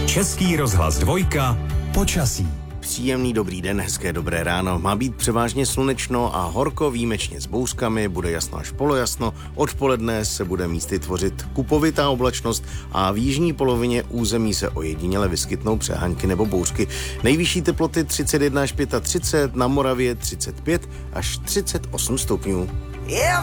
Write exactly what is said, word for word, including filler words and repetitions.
Český rozhlas dvojka. Počasí. Příjemný dobrý den, hezké dobré ráno. Má být převážně slunečno a horko, výjimečně s bouřkami, bude jasno až polojasno. Odpoledne se bude místy tvořit kupovitá oblačnost a v jižní polovině území se ojediněle vyskytnou přehánky nebo bouřky. Nejvyšší teploty třicet jedna až třicet pět, na Moravě třicet pět až třicet osm stupňů.